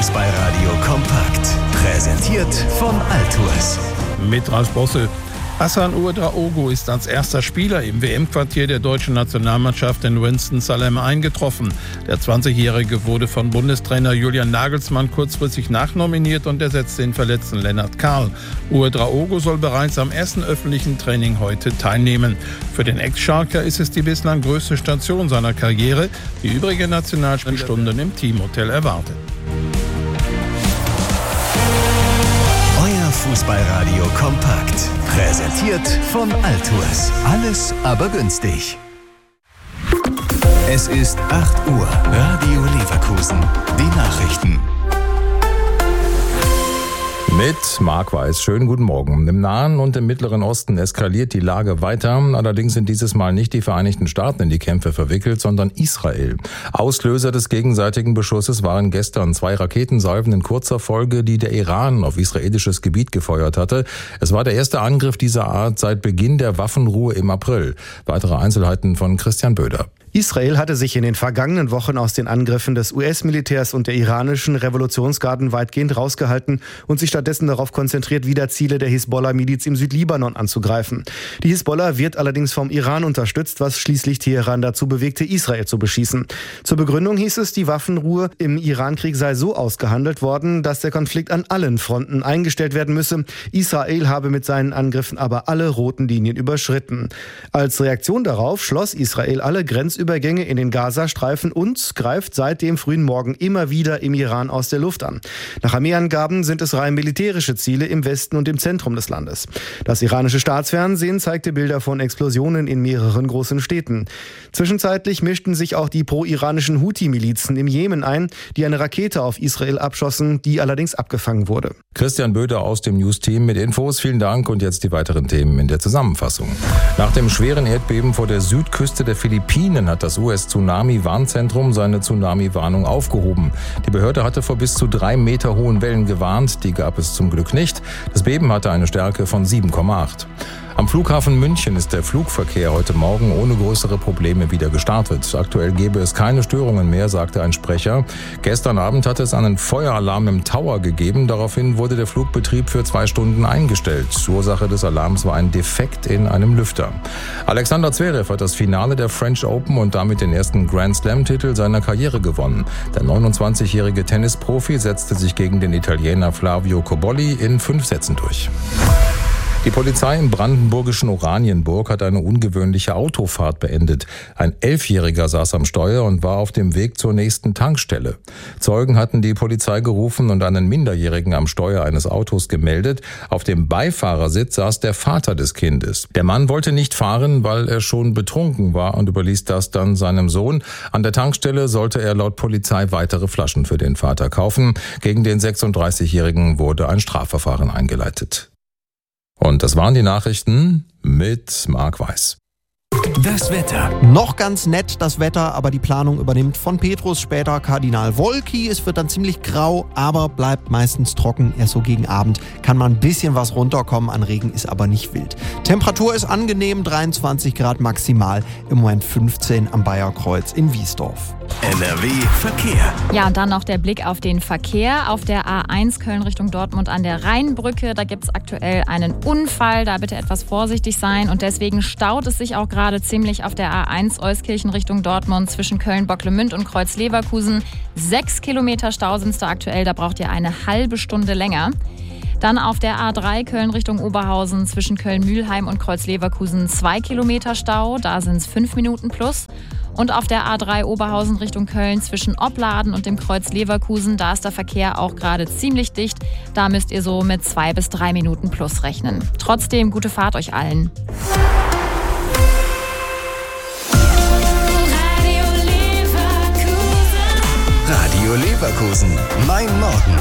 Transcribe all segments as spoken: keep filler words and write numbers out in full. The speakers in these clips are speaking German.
Fußballradio kompakt. Präsentiert von Altours. Mit Ralf Bosse. Hassan Ouedraogo ist als erster Spieler im W M-Quartier der deutschen Nationalmannschaft in Winston-Salem eingetroffen. Der zwanzigjährige wurde von Bundestrainer Julian Nagelsmann kurzfristig nachnominiert und ersetzte den verletzten Lennart Kahl. Ouedraogo soll bereits am ersten öffentlichen Training heute teilnehmen. Für den Ex-Schalker ist es die bislang größte Station seiner Karriere. Die übrige Nationalstunden im Teamhotel erwartet. Fußballradio kompakt. Präsentiert von Altours. Alles aber günstig. Es ist acht Uhr. Radio Leverkusen. Die Nachrichten. Mit Marc Weiß. Schönen guten Morgen. Im Nahen und im Mittleren Osten eskaliert die Lage weiter. Allerdings sind dieses Mal nicht die Vereinigten Staaten in die Kämpfe verwickelt, sondern Israel. Auslöser des gegenseitigen Beschusses waren gestern zwei Raketensalven in kurzer Folge, die der Iran auf israelisches Gebiet gefeuert hatte. Es war der erste Angriff dieser Art seit Beginn der Waffenruhe im April. Weitere Einzelheiten von Christian Böder. Israel hatte sich in den vergangenen Wochen aus den Angriffen des U S-Militärs und der iranischen Revolutionsgarden weitgehend rausgehalten und sich stattdessen darauf konzentriert, wieder Ziele der Hisbollah-Miliz im Südlibanon anzugreifen. Die Hisbollah wird allerdings vom Iran unterstützt, was schließlich Teheran dazu bewegte, Israel zu beschießen. Zur Begründung hieß es, die Waffenruhe im Irankrieg sei so ausgehandelt worden, dass der Konflikt an allen Fronten eingestellt werden müsse. Israel habe mit seinen Angriffen aber alle roten Linien überschritten. Als Reaktion darauf schloss Israel alle Grenzübergänge Übergänge in den Gazastreifen und greift seit dem frühen Morgen immer wieder im Iran aus der Luft an. Nach Armeeangaben sind es rein militärische Ziele im Westen und im Zentrum des Landes. Das iranische Staatsfernsehen zeigte Bilder von Explosionen in mehreren großen Städten. Zwischenzeitlich mischten sich auch die pro-iranischen Houthi-Milizen im Jemen ein, die eine Rakete auf Israel abschossen, die allerdings abgefangen wurde. Christian Böder aus dem News-Team mit Infos. Vielen Dank und jetzt die weiteren Themen in der Zusammenfassung. Nach dem schweren Erdbeben vor der Südküste der Philippinen hat das U S-Tsunami-Warnzentrum seine Tsunami-Warnung aufgehoben. Die Behörde hatte vor bis zu drei Meter hohen Wellen gewarnt. Die gab es zum Glück nicht. Das Beben hatte eine Stärke von sieben Komma acht. Am Flughafen München ist der Flugverkehr heute Morgen ohne größere Probleme wieder gestartet. Aktuell gäbe es keine Störungen mehr, sagte ein Sprecher. Gestern Abend hatte es einen Feueralarm im Tower gegeben. Daraufhin wurde der Flugbetrieb für zwei Stunden eingestellt. Ursache des Alarms war ein Defekt in einem Lüfter. Alexander Zverev hat das Finale der French Open und damit den ersten Grand Slam-Titel seiner Karriere gewonnen. Der neunundzwanzigjährige Tennisprofi setzte sich gegen den Italiener Flavio Cobolli in fünf Sätzen durch. Die Polizei im brandenburgischen Oranienburg hat eine ungewöhnliche Autofahrt beendet. Ein Elfjähriger saß am Steuer und war auf dem Weg zur nächsten Tankstelle. Zeugen hatten die Polizei gerufen und einen Minderjährigen am Steuer eines Autos gemeldet. Auf dem Beifahrersitz saß der Vater des Kindes. Der Mann wollte nicht fahren, weil er schon betrunken war und überließ das dann seinem Sohn. An der Tankstelle sollte er laut Polizei weitere Flaschen für den Vater kaufen. Gegen den sechsunddreißigjährigen wurde ein Strafverfahren eingeleitet. Und das waren die Nachrichten mit Marc Weiß. Das Wetter. Noch ganz nett das Wetter, aber die Planung übernimmt von Petrus, später Kardinal Wolki. Es wird dann ziemlich grau, aber bleibt meistens trocken. Erst so gegen Abend kann man ein bisschen was runterkommen, an Regen ist aber nicht wild. Temperatur ist angenehm, dreiundzwanzig Grad maximal, im Moment fünfzehn am Bayerkreuz in Wiesdorf. N R W Verkehr. Ja, und dann noch der Blick auf den Verkehr. Auf der A eins Köln Richtung Dortmund an der Rheinbrücke, da gibt es aktuell einen Unfall. Da bitte etwas vorsichtig sein und deswegen staut es sich auch gerade ziemlich auf der A eins Euskirchen Richtung Dortmund zwischen Köln-Bocklemünd und Kreuz-Leverkusen. Sechs Kilometer Stau sind es da aktuell, da braucht ihr eine halbe Stunde länger. Dann auf der A drei Köln Richtung Oberhausen zwischen Köln-Mühlheim und Kreuz-Leverkusen zwei Kilometer Stau, da sind es fünf Minuten plus. Und auf der A drei Oberhausen Richtung Köln zwischen Opladen und dem Kreuz Leverkusen, da ist der Verkehr auch gerade ziemlich dicht. Da müsst ihr so mit zwei bis drei Minuten plus rechnen. Trotzdem gute Fahrt euch allen. Radio Leverkusen, mein Morgen.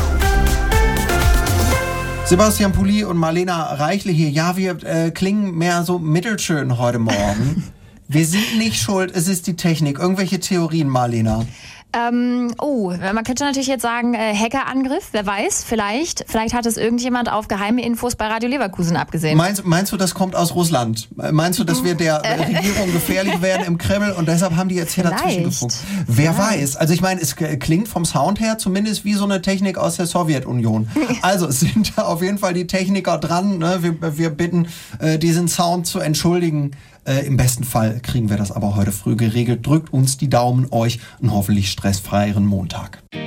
Sebastian Pulli und Marlena Reichle hier. Ja, wir äh, klingen mehr so mittelschön heute Morgen. Wir sind nicht schuld, es ist die Technik. Irgendwelche Theorien, Marlena? Ähm, oh, man könnte natürlich jetzt sagen, äh, Hackerangriff, wer weiß, vielleicht. Vielleicht hat es irgendjemand auf geheime Infos bei Radio Leverkusen abgesehen. Meinst, meinst du, das kommt aus Russland? Meinst du, dass wir der äh. Regierung gefährlich werden im Kreml und deshalb haben die jetzt hier vielleicht. dazwischen gefunkt? Wer vielleicht. weiß? Also ich meine, es klingt vom Sound her zumindest wie so eine Technik aus der Sowjetunion. Also es sind da auf jeden Fall die Techniker dran. Ne? Wir, wir bitten, äh, diesen Sound zu entschuldigen. Äh, Im besten Fall kriegen wir das aber heute früh geregelt. Drückt uns die Daumen, euch einen hoffentlich stressfreieren Montag.